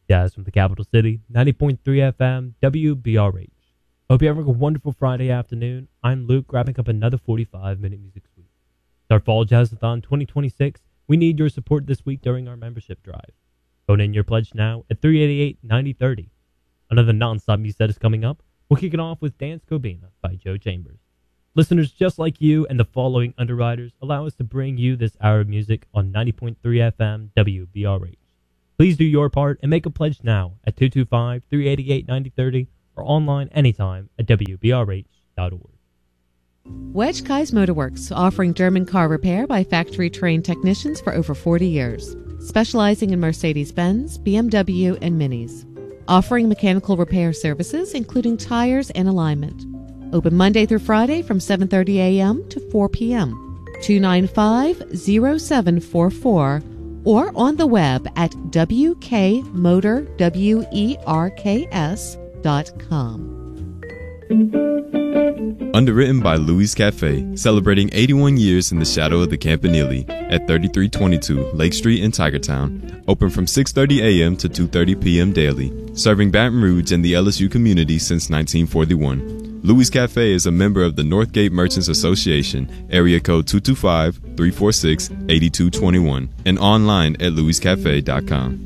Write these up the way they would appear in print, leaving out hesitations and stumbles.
Jazz from the capital city, 90.3 FM, WBRH. Hope you're having a wonderful Friday afternoon. I'm Luke, wrapping up another 45-minute music suite. It's our Fall Jazzathon 2026. We need your support this week during our membership drive. Phone in your pledge now at 388-9030. Another non-stop music set is coming up. We'll kick it off with Dance Cobina by Joe Chambers. Listeners just like you and the following underwriters allow us to bring you this hour of music on 90.3 FM WBRH. Please do your part and make a pledge now at 225-388-9030 or online anytime at WBRH.org. Wedge Kai's Motorworks, offering German car repair by factory-trained technicians for over 40 years, specializing in Mercedes-Benz, BMW, and Minis. Offering mechanical repair services, including tires and alignment. Open Monday through Friday from 7:30 a.m. to 4 p.m. 295-0744 or on the web at wkmotorwerks.com. Underwritten by Louis Cafe, celebrating 81 years in the shadow of the Campanile at 3322 Lake Street in Tigertown. Open from 6:30 a.m. to 2:30 p.m. daily, serving Baton Rouge and the LSU community since 1941. Louis Cafe is a member of the Northgate Merchants Association, area code 225-346-8221, and online at louiscafe.com.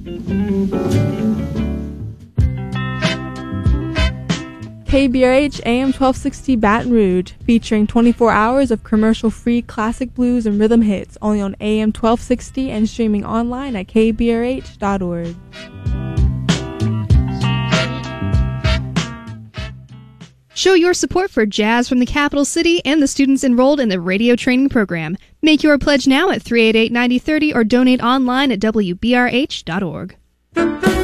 KBRH AM 1260 Baton Rouge, featuring 24 hours of commercial-free classic blues and rhythm hits, only on AM 1260 and streaming online at kbrh.org. Show your support for jazz from the capital city and the students enrolled in the radio training program. Make your pledge now at 388-9030 or donate online at wbrh.org.